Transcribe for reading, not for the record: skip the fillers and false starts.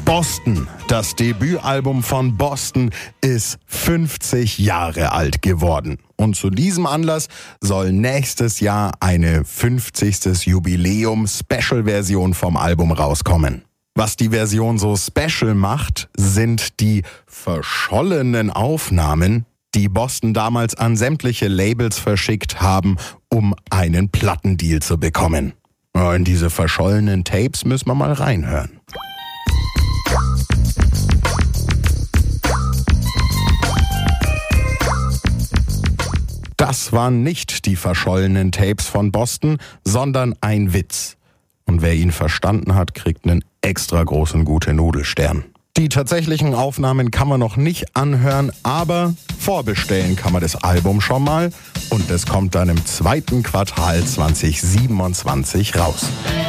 Boston, das Debütalbum von Boston, ist 50 Jahre alt geworden. Und zu diesem Anlass soll nächstes Jahr eine 50. Jubiläum-Special-Version vom Album rauskommen. Was die Version so special macht, sind die verschollenen Aufnahmen, die Boston damals an sämtliche Labels verschickt haben, um einen Plattendeal zu bekommen. In diese verschollenen Tapes müssen wir mal reinhören. Das waren nicht die verschollenen Tapes von Boston, sondern ein Witz. Und wer ihn verstanden hat, kriegt einen extra großen Gute-Nudelstern. Die tatsächlichen Aufnahmen kann man noch nicht anhören, aber vorbestellen kann man das Album schon mal. Und es kommt dann im 2. Quartal 2027 raus.